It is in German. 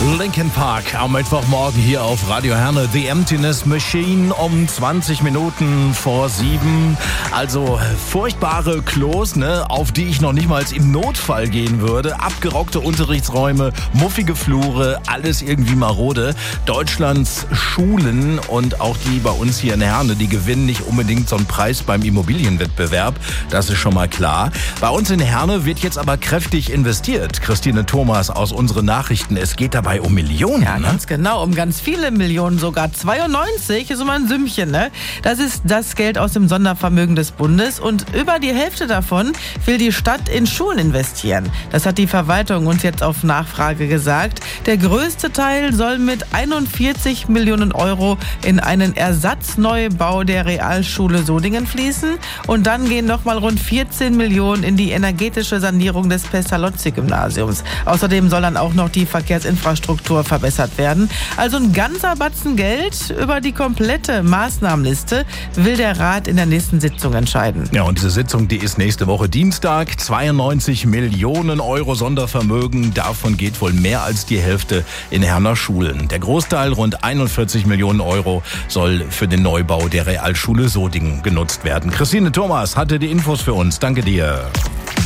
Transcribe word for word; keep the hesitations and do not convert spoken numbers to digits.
Linkin Park am Mittwochmorgen hier auf Radio Herne. The Emptiness Machine um zwanzig Minuten vor sieben. Also furchtbare Klos, ne, auf die ich noch nicht mal im Notfall gehen würde. Abgerockte Unterrichtsräume, muffige Flure, alles irgendwie marode. Deutschlands Schulen und auch die bei uns hier in Herne, die gewinnen nicht unbedingt so einen Preis beim Immobilienwettbewerb. Das ist schon mal klar. Bei uns in Herne wird jetzt aber kräftig investiert. Christine Thomas aus unseren Nachrichten. Es geht dabei um Millionen, ja, ne? Ganz genau, um ganz viele Millionen sogar. zweiundneunzig ist immer ein Sümmchen, ne? Das ist das Geld aus dem Sondervermögen des Bundes und über die Hälfte davon will die Stadt in Schulen investieren. Das hat die Verwaltung uns jetzt auf Nachfrage gesagt. Der größte Teil soll mit einundvierzig Millionen Euro in einen Ersatzneubau der Realschule Sodingen fließen und dann gehen nochmal rund vierzehn Millionen in die energetische Sanierung des Pestalozzi-Gymnasiums. Außerdem soll dann auch noch die Verkehrsinfrastruktur verbessert werden. Also ein ganzer Batzen Geld. Über die komplette Maßnahmenliste will der Rat in der nächsten Sitzung entscheiden. Ja, und diese Sitzung, die ist nächste Woche Dienstag. zweiundneunzig Millionen Euro Sondervermögen. Davon geht wohl mehr als die Hälfte in Herner Schulen. Der Großteil, rund einundvierzig Millionen Euro, soll für den Neubau der Realschule Sodingen genutzt werden. Christine Thomas hatte die Infos für uns. Danke dir.